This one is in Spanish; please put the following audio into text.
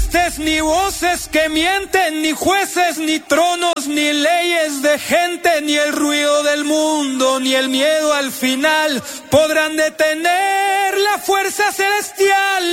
existes ni voces que mienten, ni jueces, ni tronos, ni leyes de gente, ni el ruido del mundo, ni el miedo al final podrán detener la fuerza celestial.